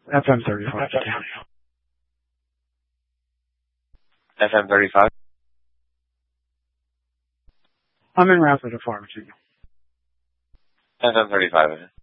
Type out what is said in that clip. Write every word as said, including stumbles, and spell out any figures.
F M thirty-five. F M thirty-five? I'm in Rapids, Virginia. F M thirty-five.